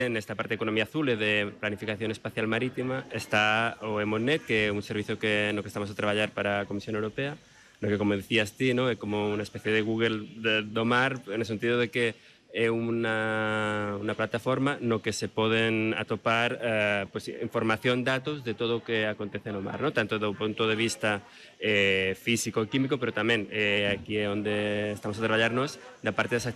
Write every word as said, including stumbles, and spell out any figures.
Nesta parte de economía azul e de planificación espacial marítima está o EMONET, que é un servizo que no que estamos a traballar para a Comisión Europea, no que, como decías ti, no, é como unha especie de Google de, do mar, no sentido de que é unha, unha plataforma no que se poden atopar eh, pues, información, datos de todo o que acontece no mar, no? Tanto do punto de vista eh, físico e químico, pero tamén eh, aquí é onde estamos a traballarnos da parte das